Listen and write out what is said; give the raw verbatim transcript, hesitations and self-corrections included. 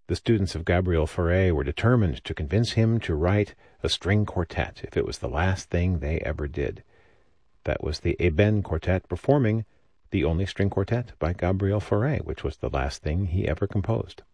The students of Gabriel Fauré were determined to convince him to write a string quartet if it was the last thing they ever did. That was the Ébène Quartet, performing the only string quartet by Gabriel Fauré, which was the last thing he ever composed.